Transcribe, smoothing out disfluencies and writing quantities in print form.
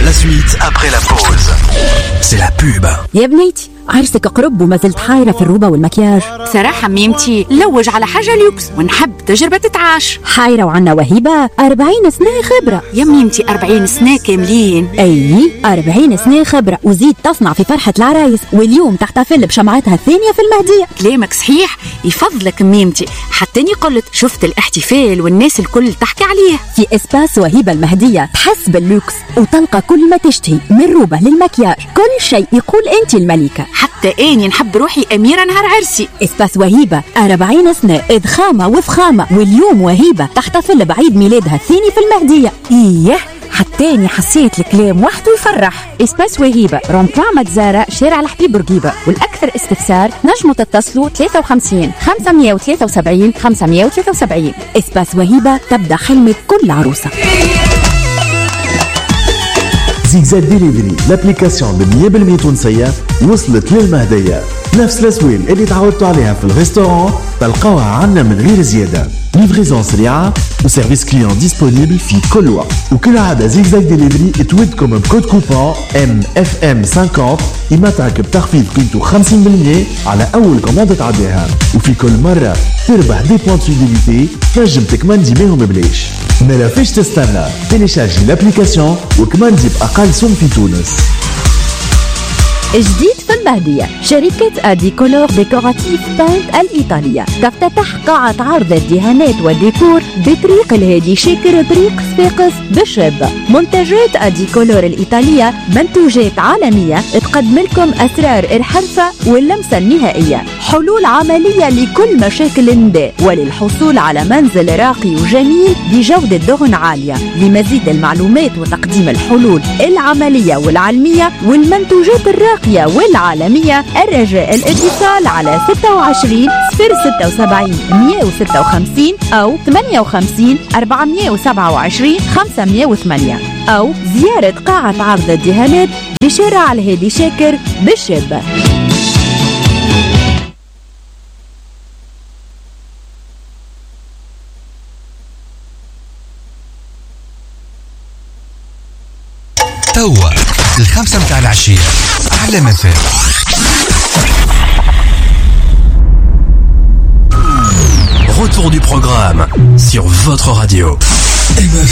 La suite après la pause. C'est la pub. يا بنيتي عرسك قرب وما زلت حايرة في الروبة والمكياج. صراحة ميمتي لوج على حاجة ليوكس ونحب تجربة تتعاش. حايرة وعنا وهبة 40 سنة خبرة. يا ميمتي 40 سنة كاملين. أي 40 سنة خبرة وزيد تصنع في فرحة العرايس، واليوم تحتفل بشمعتها الثانية في المهدية. كلامك صحيح يفضلك ميمتي، حتى قلت شفت الاحتفال والناس الكل تحكي عليه. في إسباس وهبة المهدية تحس باللوكس وتلقى كل ما تشتهي من روبة للمكياج، كل شيء يقول أنت الملكة. حتى اني نحب روحي اميره نهار عرسي. إسباس وهبة 40 سنة إضخامة وفخامة، واليوم وهبة تحتفل بعيد ميلادها الثاني في المهدية. إيه حتى حسيت الكلام وحده يفرح. إسباس وهبة رومبوان متزارة شارع الحبيب بورقيبة، والأكثر استفسار نجموا تتصلوا 53 573 573. إسباس وهبة تبدأ حلمك كل عروسة. زيكزاك ديليفري، لابليكاسيون ب100% تونسية وصلت للمهدية. نفس الأسويل اللي تعودتوا عليها في الريستوران تلقاوها عنا من غير زيادة. ليفريزون سريعة وسيرفيس كليون ديسبونيبل في كل وقت. وكل عادة زيكزاك ديليفري تودكم بكود كوبون MFM50 يمتعك بتخفيض قيمته 50% على أول كوماندة تعديها، وفي كل مرة تربح دي بوان فيديليتي تنجم تكمندي بيهم ببلاش. ما فيش تستنى، تيليشارجي لابليكاسيون وكمندي بأقل سوم في تونس. جديد في المهدية شركة أديكولور ديكوراتيف بانت الإيطالية تفتتح قاعة عرض الدهانات والديكور بطريق الهادي شاكر طريق صفاقس بالشابة. منتجات أديكولور الإيطالية منتوجات عالمية تقدم لكم أسرار الحرفة واللمسة النهائية، حلول عملية لكل مشاكل النداء، وللحصول على منزل راقي وجميل بجودة دهن عالية. لمزيد المعلومات وتقديم الحلول العملية والعلمية والمنتوجات الراقية والعالمية، الرجاء الاتصال على 26 076 156 أو 58 427 508 أو زيارة قاعة عرض الدهانات بشارع الهادي شاكر بالشابة. توا 5 متاع العشية على مثال. Retour du programme sur votre radio.